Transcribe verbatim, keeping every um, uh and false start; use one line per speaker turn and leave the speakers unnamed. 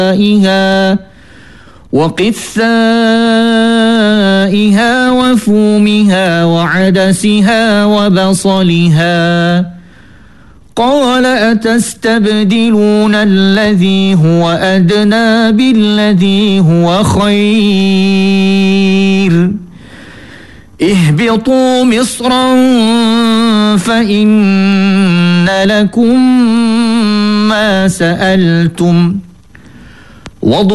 وقثائها وفومها وعدسها وبصلها قال أتستبدلون الذي هو أدنى بالذي هو خير اهبطوا مصرا فإن لكم ما سألتم